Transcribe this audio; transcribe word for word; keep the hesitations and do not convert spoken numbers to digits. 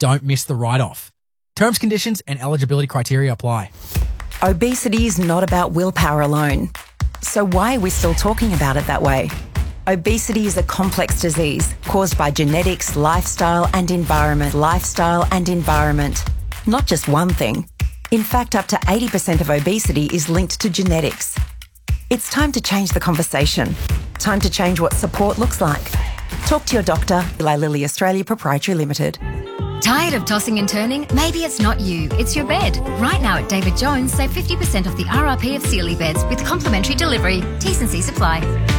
don't miss the write-off. Terms, conditions and eligibility criteria apply. Obesity is not about willpower alone. So why are we still talking about it that way? Obesity is a complex disease caused by genetics, lifestyle and environment. Lifestyle and environment. Not just one thing. In fact, up to eighty percent of obesity is linked to genetics. It's time to change the conversation. Time to change what support looks like. Talk to your doctor. Eli Lilly Australia Proprietary Limited. Tired of tossing and turning? Maybe it's not you, it's your bed. Right now at David Jones, save fifty percent off the R R P of Sealy beds with complimentary delivery. T's and C's apply.